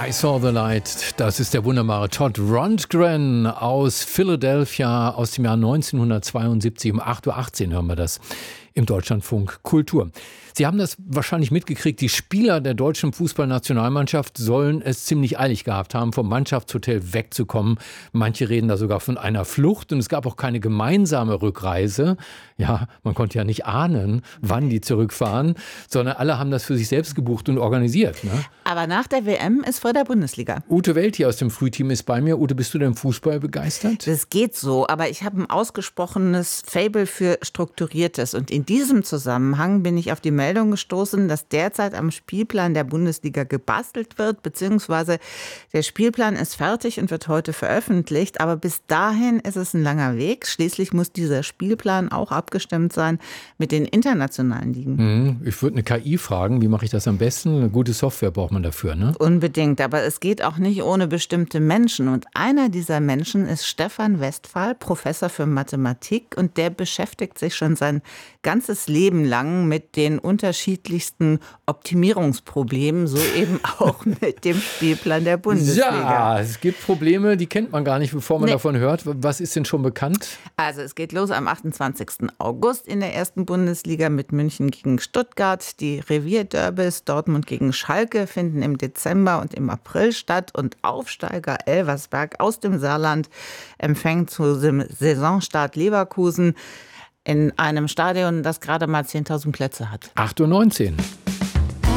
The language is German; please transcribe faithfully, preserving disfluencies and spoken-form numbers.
I Saw the Light, das ist der wunderbare Todd Rundgren aus Philadelphia aus dem Jahr neunzehnhundertzweiundsiebzig. Um acht Uhr achtzehn hören wir das im Deutschlandfunk Kultur. Sie haben das wahrscheinlich mitgekriegt, die Spieler der deutschen Fußballnationalmannschaft sollen es ziemlich eilig gehabt haben, vom Mannschaftshotel wegzukommen. Manche reden da sogar von einer Flucht und es gab auch keine gemeinsame Rückreise. Ja, man konnte ja nicht ahnen, wann die zurückfahren, sondern alle haben das für sich selbst gebucht und organisiert. Ne? Aber nach der W M ist vor der Bundesliga. Ute Welt hier aus dem Frühteam ist bei mir. Ute, bist du denn Fußball begeistert? Das geht so, aber ich habe ein ausgesprochenes Faible für Strukturiertes. Und in diesem Zusammenhang bin ich auf die Meldung gestoßen, dass derzeit am Spielplan der Bundesliga gebastelt wird, beziehungsweise der Spielplan ist fertig und wird heute veröffentlicht. Aber bis dahin ist es ein langer Weg. Schließlich muss dieser Spielplan auch abgestimmt sein mit den internationalen Ligen. Hm, ich würde eine K I fragen, wie mache ich das am besten? Eine gute Software braucht man dafür, ne? Unbedingt, aber es geht auch nicht ohne bestimmte Menschen. Und einer dieser Menschen ist Stefan Westphal, Professor für Mathematik, und der beschäftigt sich schon sein ganzes Leben lang mit den unterschiedlichsten Optimierungsproblemen, so eben auch mit dem Spielplan der Bundesliga. Ja, es gibt Probleme, die kennt man gar nicht, bevor man nee. davon hört. Was ist denn schon bekannt? Also es geht los am achtundzwanzigsten August in der ersten Bundesliga mit München gegen Stuttgart. Die Revierderbys Dortmund gegen Schalke finden im Dezember und im April statt. Und Aufsteiger Elversberg aus dem Saarland empfängt zu Saisonstart Leverkusen in einem Stadion, das gerade mal zehntausend Plätze hat. acht Uhr neunzehn.